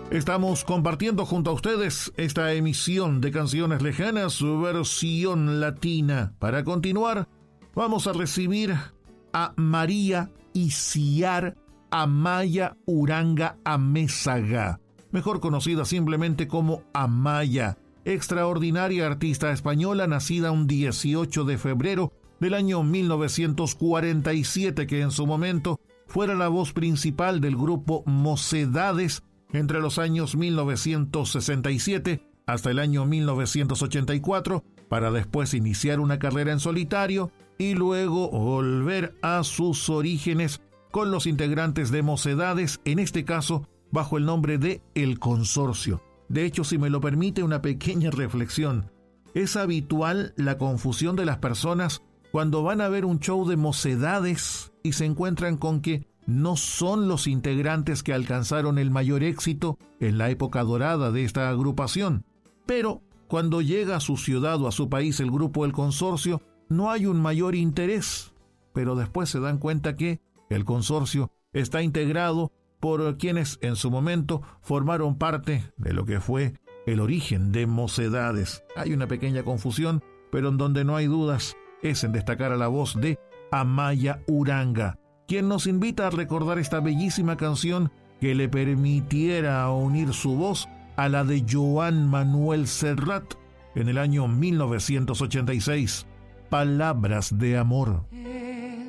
Estamos compartiendo junto a ustedes esta emisión de Canciones Lejanas, su versión latina. Para continuar, vamos a recibir a María Iciar Amaya Uranga Amézaga, mejor conocida simplemente como Amaya, extraordinaria artista española nacida un 18 de febrero del año 1947, que en su momento fuera la voz principal del grupo Mocedades entre los años 1967 hasta el año 1984, para después iniciar una carrera en solitario y luego volver a sus orígenes con los integrantes de Mocedades, en este caso bajo el nombre de El Consorcio. De hecho, si me lo permite, una pequeña reflexión. Es habitual la confusión de las personas cuando van a ver un show de Mocedades y se encuentran con que no son los integrantes que alcanzaron el mayor éxito en la época dorada de esta agrupación. Pero cuando llega a su ciudad o a su país el grupo El Consorcio, no hay un mayor interés. Pero después se dan cuenta que El Consorcio está integrado por quienes en su momento formaron parte de lo que fue el origen de Mocedades. Hay una pequeña confusión, pero en donde no hay dudas es en destacar a la voz de Amaya Uranga, quien nos invita a recordar esta bellísima canción que le permitiera unir su voz a la de Joan Manuel Serrat en el año 1986, Palabras de Amor.